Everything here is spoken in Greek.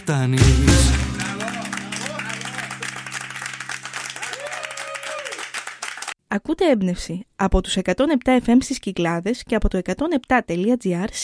Ακούτε έμπνευση από τους 107 FM στις Κυκλάδες και από το 107.gr